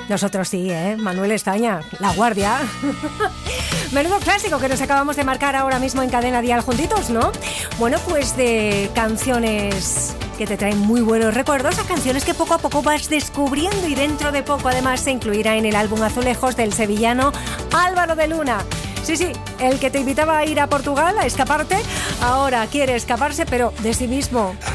Nosotros sí, ¿eh? Manuel Estaña, La Guardia. Menudo clásico que nos acabamos de marcar ahora mismo en Cadena Dial juntitos, ¿no? Bueno, pues de canciones que te traen muy buenos recuerdos a canciones que poco a poco vas descubriendo y dentro de poco además se incluirá en el álbum Azulejos del sevillano Álvaro de Luna. Sí, el que te invitaba a ir a Portugal a escaparte, ahora quiere escaparse pero de sí mismo.